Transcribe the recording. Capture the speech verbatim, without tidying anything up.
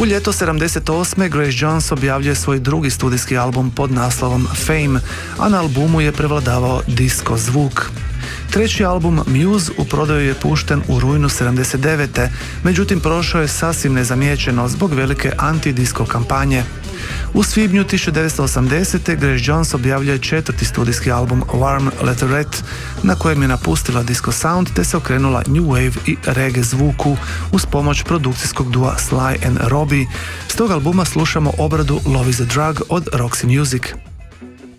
U ljeto sedamdeset osme Grace Jones objavljuje svoj drugi studijski album pod naslovom Fame, a na albumu je prevladavao disco zvuk. Treći album Muse u prodaju je pušten u rujnu sedamdeset devete, međutim prošao je sasvim nezamijećeno zbog velike anti-disco kampanje. U svibnju tisuću devetsto osamdesete. Grace Jones objavljuje četvrti studijski album Warm Leatherette, na kojem je napustila disco sound te se okrenula new wave i reggae zvuku uz pomoć produkcijskog dua Sly and Robbie. S tog albuma slušamo obradu Love is a Drug od Roxy Music.